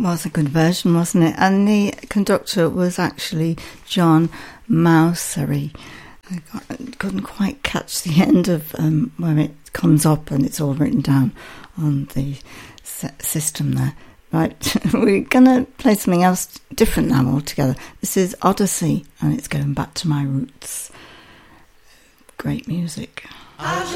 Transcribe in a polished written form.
was a good version, wasn't it? And the conductor was actually John Mausery. I couldn't quite catch the end of where it comes up, and it's all written down on the system there. Right, we're going to play something else different now altogether. This is Odyssey, and it's going back to my roots. Great music.